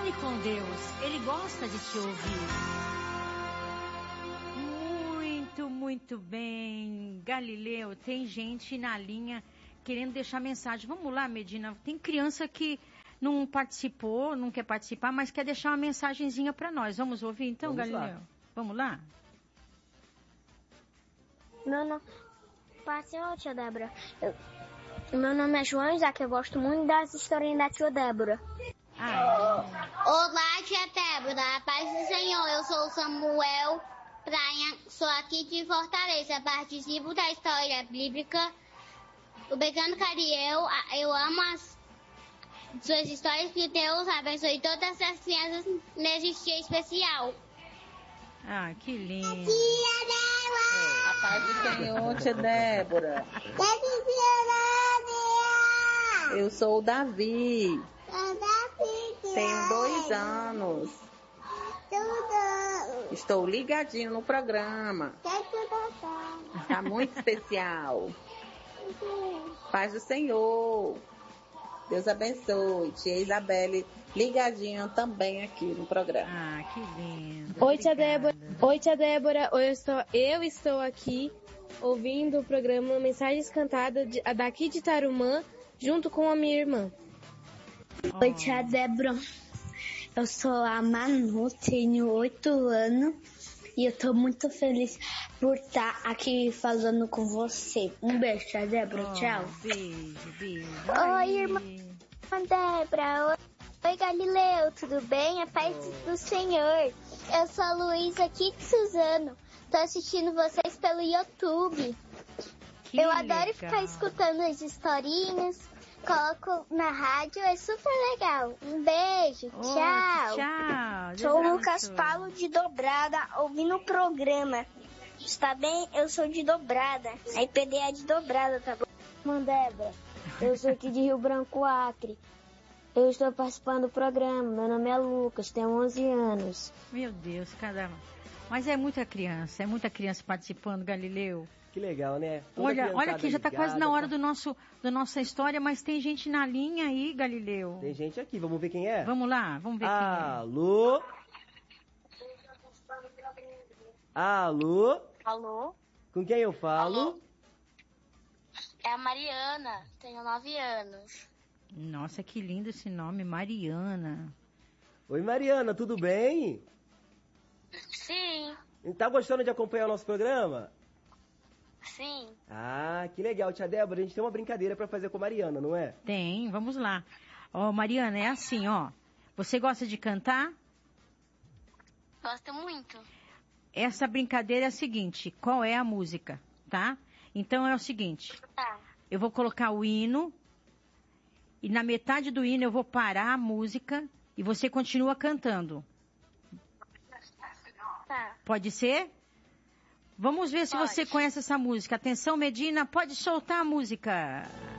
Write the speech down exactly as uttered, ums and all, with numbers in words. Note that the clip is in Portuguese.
Fale com Deus, Ele gosta de te ouvir. Muito, muito bem. Galileu, tem gente na linha querendo deixar mensagem. Vamos lá, Medina. Tem criança que não participou, não quer participar, mas quer deixar uma mensagenzinha para nós. Vamos ouvir então, Vamos Galileu? Lá. Vamos lá? Meu nome... Passou, tia Débora. Eu... Meu nome é João Isaac, eu gosto muito das historinhas da tia Débora. Ah, é. Olá, tia Débora, a paz do Senhor, eu sou o Samuel Praia, sou aqui de Fortaleza, participo da história bíblica do Pequeno Cariel. Eu amo as suas histórias, que Deus abençoe todas as crianças nesse dia especial. Ah, que lindo. Tia Débora! A paz do Senhor, tia Débora. Eu sou o Davi. Tenho dois anos. Estou ligadinho no programa. Está muito especial. Paz do Senhor. Deus abençoe. Tia Isabelle, ligadinho também aqui no programa. Ah, que lindo. Oi, tia Débora. Oi, tia Débora. Eu estou, eu estou aqui ouvindo o programa Mensagens Cantadas de, daqui de Tarumã, junto com a minha irmã. Oh. Oi, tia Débora. Eu sou a Manu, tenho oito anos e eu tô muito feliz por estar aqui falando com você. Um beijo, tia Débora. Oh, tchau. Beijo, beijo. Oi, irmã Débora. Oi, Galileu. Tudo bem? A paz oh. do Senhor. Eu sou a Luísa aqui de Suzano. Tô assistindo vocês pelo YouTube. Que eu legal. Adoro ficar escutando as historinhas. Coloco na rádio, é super legal. Um beijo, oh, tchau. Tchau. Sou o Lucas Paulo de Dobrada, ouvindo o programa. Está bem? Eu sou de Dobrada. A I P D é de Dobrada, tá bom? Mandébora, eu sou aqui de Rio Branco, Acre. Eu estou participando do programa. Meu nome é Lucas, tenho onze anos. Meu Deus, cada... Mas é muita criança, é muita criança participando, Galileu. Que legal, né? Toda olha, olha aqui, já está quase na hora tá... do nosso, da nossa história, mas tem gente na linha aí, Galileu. Tem gente aqui, vamos ver quem é? Vamos lá, vamos ver Alô? quem é. Alô? Alô? Com quem eu falo? Alô? É a Mariana, tenho nove anos. Nossa, que lindo esse nome, Mariana. Oi, Mariana, tudo bem? Sim. Tá gostando de acompanhar o nosso programa? Sim. Ah, que legal, tia Débora. A gente tem uma brincadeira pra fazer com a Mariana, não é? Tem, vamos lá. Ó, Mariana, é assim, ó. Você gosta de cantar? Gosto muito. Essa brincadeira é a seguinte, qual é a música, tá? Então é o seguinte. Tá. Eu vou colocar o hino e na metade do hino eu vou parar a música e você continua cantando. Tá. Pode ser? Vamos ver se Pode. você conhece essa música. Atenção, Medina, pode soltar a música.